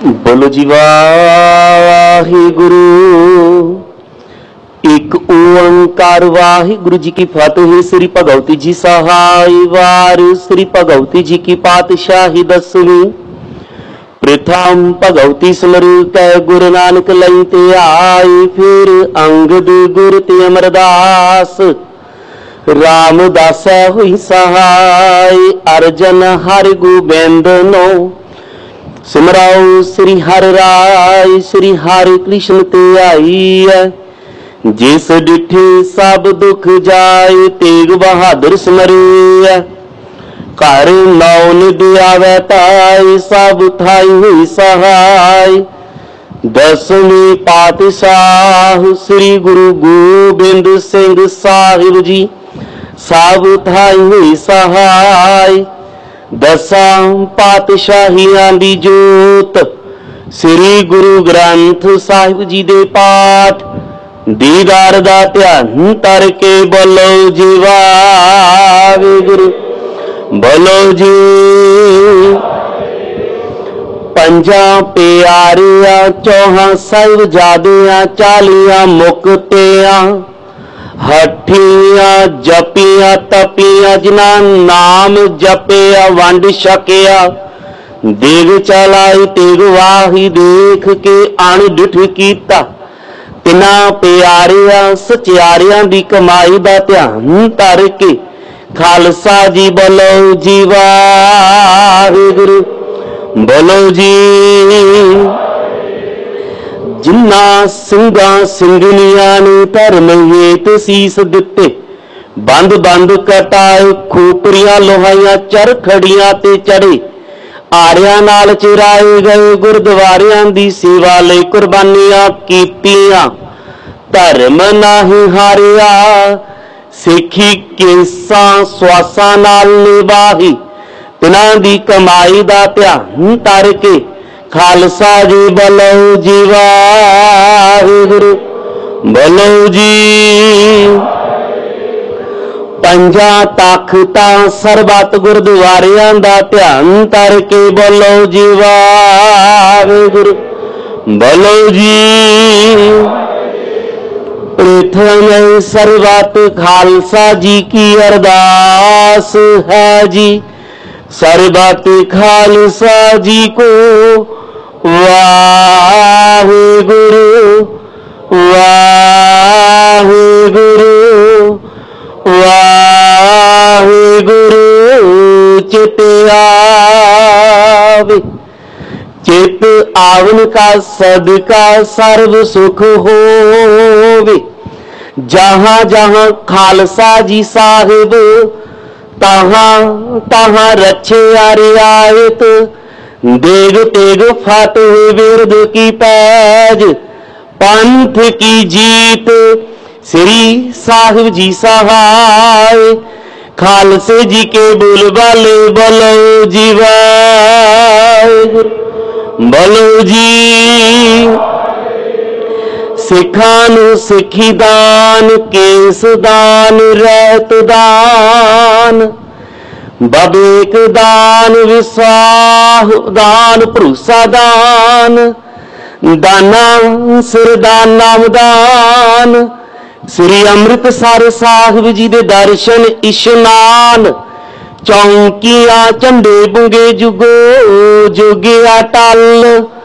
बोलो जी वाहिगुरु। एक ओंकार वाहिगुरु जी की फतेह। श्री भगवती जी सहाय वार। श्री भगवती जी की पातशाही दसवीं। प्रथम भगवती सिमर कै गुरु नानक लई ते आए। फिर अंगद गुर ते अमरदास। रामदास हुई सहाय। अर्जन हर गोबिंद नो। सिमराओ श्री हर राय। श्री हरि कृष्ण ते आई है। जिस डिठे सब दुख जाए। तेग बहादुर सिमरिया। घर नौ निध आवे ताई। सब थाई हुई सहाय। दसवीं पातशाह श्री गुरु गोबिंद सिंह साहिब जी। सब थाई हुई सहाय। दसां पातशाहियां दी जोत। श्री गुरु ग्रंथ साहिब जी दे पाठ। दीदार दा ध्यान करके बोलो जी वाहिगुरु। बोलो जी। पंजा प्यारियां चौहां साहिबजादियां। 40 मुक्तियां। हठियां जपियां तपियां। जिन्हां नाम जपिया वंड छकिया। देग चलाई तेग वाही। देख के अणडिठ कीता। तिन्हां प्यारियां सचियारियां दी कमाई दा ध्यान धर के। खालसा जी बोलो जी वाहिगुरु। बोलो जी। जिन्ना ਸਿੰਘਾਂ ਸਿੰਘਣੀਆਂ ने धर्म हेत सीस दिते। बंद बंद कटाए। खोपरियां लोहाइयां चरखड़ियां ते चढ़े। आरियां नाल चिराए गए। गुरद्वारियां दी सेवा लई कुर्बानियां कीतियां। धर्म नाही हारिया। सिखी केसां स्वासां नाल निभाही। तिन्हां दी कमाई दा ध्यान धर के। खालसा जी बोलो जी वाहिगुरु। बोलो जी। पंजा तख्तां सरबत गुरद्वारियां दा ध्यान धर के। बोलो जी वाहिगुरु। बोलो जी। प्रथम सरबत खालसा जी की अरदास है जी। सरबत खालसा जी को वाहिगुरु वाहिगुरु वाहिगुरु। चित आवे। चित आवन का सदका सर्व सुख होवे। जहां जहां खालसा जी साहिब। तहां तहां रच्छे रियायत। देग तेग फतेह बिरद की पैज। पंथ की जीत श्री साहिब जी सहाय। खालसे जी के बोलबाले बोलो जी वाहिगुरु। बोलो जी। सिखां नूं सिखी दान। केस दान रहत दान। बबेक दान विसाह दान। भरोसा दान। दाना सिर दान नाम दान। श्री अमृतसर साहिब जी दे दर्शन इशनान। चौंकियां झंडे बुंगे जुगो जुगिया टल।